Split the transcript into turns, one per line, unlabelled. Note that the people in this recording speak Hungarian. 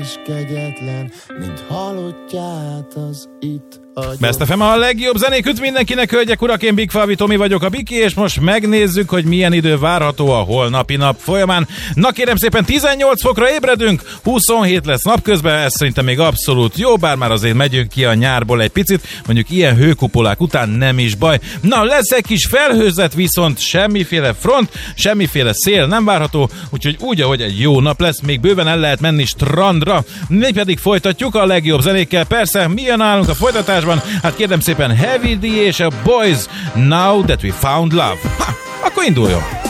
is kegyetlen, mint halottját az itt agyom.
Best FM a legjobb zenék üt mindenkinek, hölgyek, urak, én Big Falvi Tomi vagyok, a Biki, és most megnézzük, hogy milyen idő várható a holnapi nap folyamán. Na kérem szépen, 18 fokra ébredünk, 27 lesz napközben, ez szerintem még abszolút jó, bár már azért megyünk ki a nyárból egy picit, mondjuk ilyen hőkupolák után nem is baj. Na, lesz egy kis felhőzet, viszont semmiféle front, semmiféle szél nem várható, úgyhogy úgy, ahogy egy jó nap lesz, még bőven el lehet menni strandra. Mi pedig folytatjuk a legjobb zenékkel, persze, mi jön nálunk a folytatásban? Hát kérem szépen, Heavy D és a Boys, Now That We Found Love. Ha, akkor induljon!